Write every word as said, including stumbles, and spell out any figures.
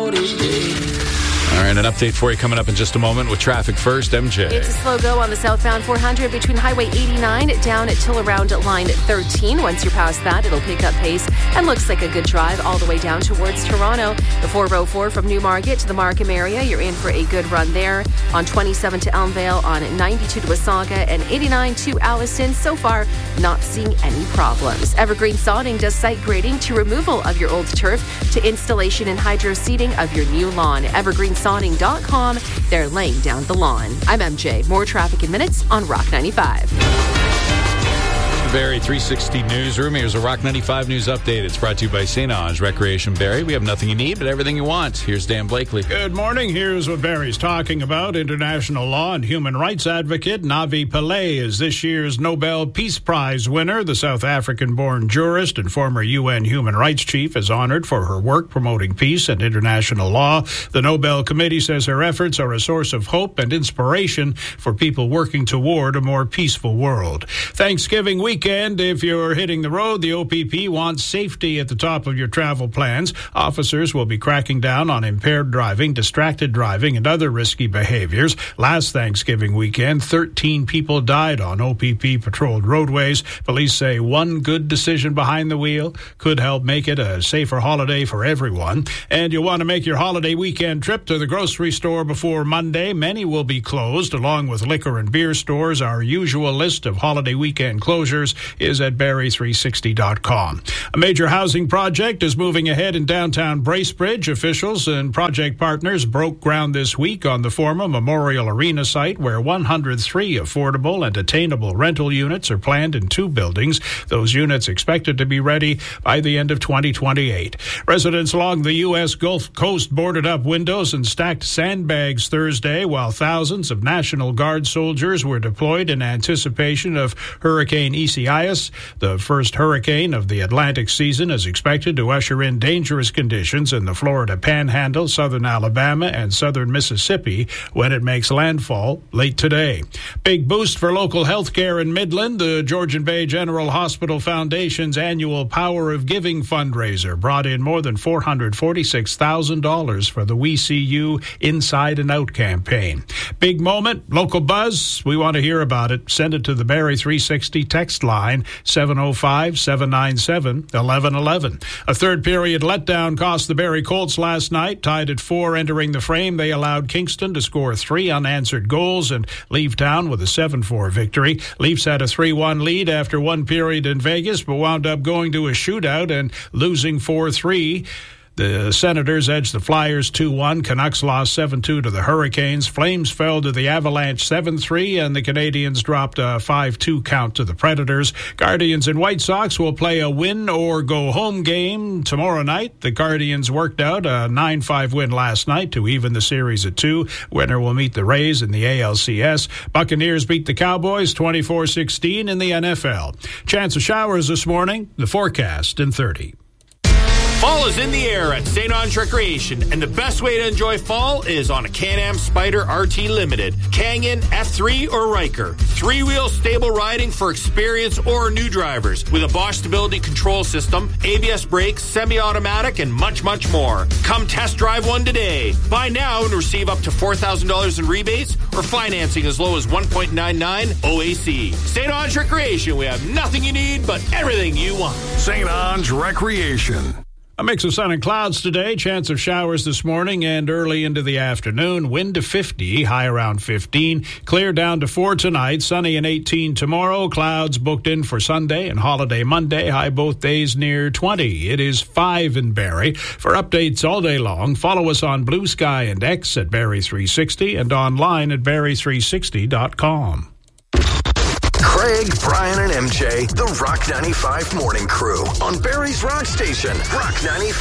All right, an update for you coming up in just a moment with traffic first. M J. It's a slow go on the southbound four hundred between Highway eighty-nine down till around line thirteen. Once you're past that, it'll pick up pace and looks like a good drive all the way down towards Toronto. The four oh four from Newmarket to the Markham area, you're in for a good run there. On twenty-seven to Elmvale, on ninety-two to Wasaga, and eighty-nine to Allison. So far, not seeing any problems. Evergreen Sodding does site grading to removal of your old turf to installation and hydro seeding of your new lawn. evergreen sodding dot com. They're laying down the lawn. I'm M J. More traffic in minutes on Rock ninety-five. Barrie three sixty Newsroom. Here's a Rock ninety-five News Update. It's brought to you by Saint Ange Recreation Barrie. We have nothing you need, but everything you want. Here's Dan Blakely. Good morning. Here's what Barrie's talking about. International law and human rights advocate Navi Pillay is this year's Nobel Peace Prize winner. The South African-born jurist and former U N human rights chief is honored for her work promoting peace and international law. The Nobel Committee says her efforts are a source of hope and inspiration for people working toward a more peaceful world. Thanksgiving week Weekend, if you're hitting the road, the O P P wants safety at the top of your travel plans. Officers will be cracking down on impaired driving, distracted driving, and other risky behaviors. Last Thanksgiving weekend, thirteen people died on O P P-patrolled roadways. Police say one good decision behind the wheel could help make it a safer holiday for everyone. And you'll want to make your holiday weekend trip to the grocery store before Monday. Many will be closed, along with liquor and beer stores. Our usual list of holiday weekend closures is at barrie three sixty dot com. A major housing project is moving ahead in downtown Bracebridge. Officials and project partners broke ground this week on the former Memorial Arena site, where one hundred three affordable and attainable rental units are planned in two buildings. Those units expected to be ready by the end of twenty twenty-eight. Residents along the U S Gulf Coast boarded up windows and stacked sandbags Thursday, while thousands of National Guard soldiers were deployed in anticipation of Hurricane Isaias. The first hurricane of the Atlantic season is expected to usher in dangerous conditions in the Florida Panhandle, southern Alabama, and southern Mississippi when it makes landfall late today. Big boost for local health care in Midland. The Georgian Bay General Hospital Foundation's annual Power of Giving fundraiser brought in more than four hundred forty-six thousand dollars for the We See You Inside and Out campaign. Big moment, local buzz. We want to hear about it. Send it to the Barrie three sixty text line seven oh five, seven nine seven, one one one one. A third period letdown cost the Barrie Colts last night. Tied at four entering the frame, they allowed Kingston to score three unanswered goals and leave town with a seven four victory. Leafs had a three one lead after one period in Vegas, but wound up going to a shootout and losing four three. The Senators edged the Flyers two one. Canucks lost seven two to the Hurricanes. Flames fell to the Avalanche seven three, and the Canadiens dropped a five two count to the Predators. Guardians and White Sox will play a win-or-go-home game tomorrow night. The Guardians worked out a nine five win last night to even the series at two. Winner will meet the Rays in the A L C S. Buccaneers beat the Cowboys twenty-four sixteen in the N F L. Chance of showers this morning. The forecast in thirty. Fall is in the air at Saint Ange Recreation, and the best way to enjoy fall is on a Can-Am Spyder R T Limited, Canyon, F three, or Ryker. Three-wheel stable riding for experienced or new drivers with a Bosch Stability Control System, A B S brakes, semi-automatic, and much, much more. Come test drive one today. Buy now and receive up to four thousand dollars in rebates or financing as low as one point nine nine O A C. Saint Ange Recreation, we have nothing you need but everything you want. Saint Ange Recreation. A mix of sun and clouds today. Chance of showers this morning and early into the afternoon. Wind to fifty, high around fifteen. Clear down to four tonight. Sunny and eighteen tomorrow. Clouds booked in for Sunday and holiday Monday. High both days near twenty. It is five in Barrie. For updates all day long, follow us on Blue Sky and X at Barrie three sixty and online at barrie three sixty dot com. Craig, Brian, and M J, the Rock ninety-five Morning Crew on Barrie's Rock Station, Rock ninety-five.